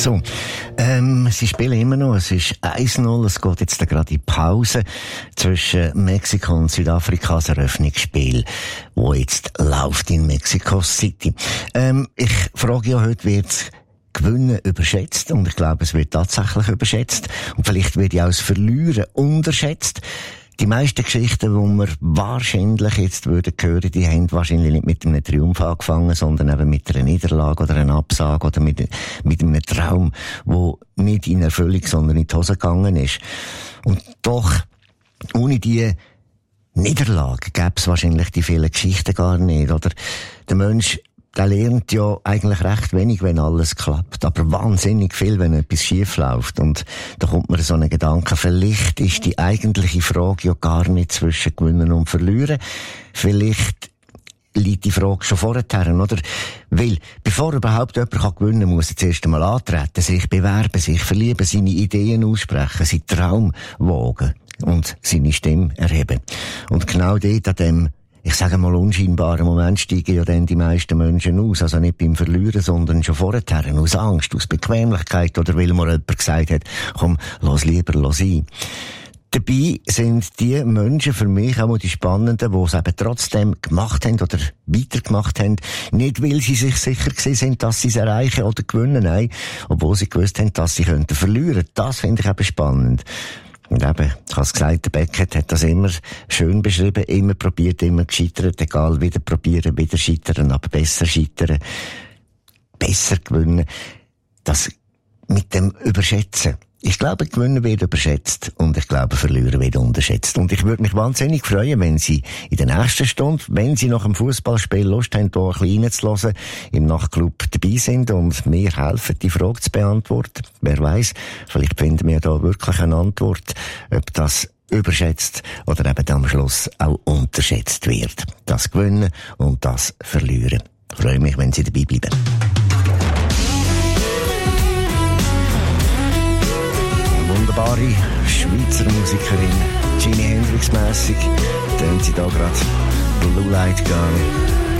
So, sie spielen immer noch. Es ist 1-0. Es geht jetzt gerade in Pause zwischen Mexiko und Südafrika, das Eröffnungsspiel, wo jetzt läuft in Mexico City. Ich frage ja heute, wird's Gewinnen überschätzt, und ich glaube, es wird tatsächlich überschätzt, und vielleicht wird ja auch das Verlieren unterschätzt. Die meisten Geschichten, die wir wahrscheinlich jetzt hören würden, die haben wahrscheinlich nicht mit einem Triumph angefangen, sondern eben mit einer Niederlage oder einer Absage oder mit einem Traum, der nicht in Erfüllung, sondern in die Hose gegangen ist. Und doch, ohne die Niederlage gäbe es wahrscheinlich die vielen Geschichten gar nicht. Oder der Mensch, der lernt ja eigentlich recht wenig, wenn alles klappt, aber wahnsinnig viel, wenn etwas schief läuft. Und da kommt mir so ein Gedanke, vielleicht ist die eigentliche Frage ja gar nicht zwischen Gewinnen und Verlieren. Vielleicht liegt die Frage schon vorher, oder? Weil, bevor überhaupt jemand gewinnen kann, muss er zuerst einmal antreten, sich bewerben, sich verlieben, seine Ideen aussprechen, seinen Traum wagen und seine Stimme erheben. Und genau dort an dem, ich sage mal, unscheinbaren Moment steigen ja dann die meisten Menschen aus. Also nicht beim Verlieren, sondern schon vorher. Aus Angst, aus Bequemlichkeit oder weil mir jemand gesagt hat, komm, lass lieber sein. Dabei sind die Menschen für mich auch die Spannenden, die es eben trotzdem gemacht haben oder weitergemacht haben. Nicht, weil sie sich sicher gewesen sind, dass sie es erreichen oder gewinnen, nein, obwohl sie gewusst haben, dass sie könnten verlieren. Das finde ich eben spannend. Und eben, ich habe es gesagt, der Beckett hat das immer schön beschrieben, immer probiert, immer gescheitert, egal, wieder probieren, wieder scheitern, aber besser scheitern, besser gewinnen. Das mit dem Überschätzen. Ich glaube, Gewinnen wird überschätzt und ich glaube, Verlieren wird unterschätzt. Und ich würde mich wahnsinnig freuen, wenn Sie in der nächsten Stunde, wenn Sie nach dem Fußballspiel Lust haben, hier ein bisschen reinzuhören, im Nachtclub dabei sind und mir helfen, die Frage zu beantworten. Wer weiß, vielleicht finden wir da wirklich eine Antwort, ob das überschätzt oder eben am Schluss auch unterschätzt wird. Das Gewinnen und das Verlieren. Ich freue mich, wenn Sie dabei bleiben. Wunderbare Schweizer Musikerin, Jimi Hendrix-mässig, tönt sie da gerade Blue Light Gun.